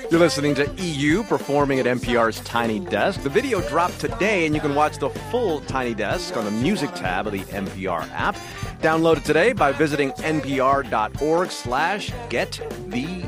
You're listening to EU performing at NPR's Tiny Desk. The video dropped today, and you can watch the full Tiny Desk on the Music tab of the NPR app. Download it today by visiting npr.org/gettheu.